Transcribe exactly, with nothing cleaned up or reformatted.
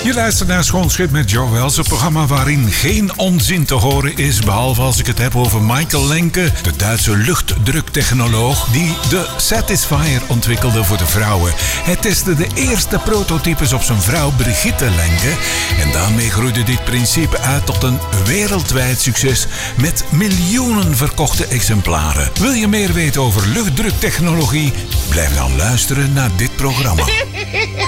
Je luistert naar Schoonschip met Joe Wells, een programma waarin geen onzin te horen is, behalve als ik het heb over Michael Lenke, de Duitse luchtdruktechnoloog die de Satisfyer ontwikkelde voor de vrouwen. Hij testte de eerste prototypes op zijn vrouw Brigitte Lenke en daarmee groeide dit principe uit tot een wereldwijd succes met miljoenen verkochte exemplaren. Wil je meer weten over luchtdruktechnologie? Blijf dan luisteren naar dit programma.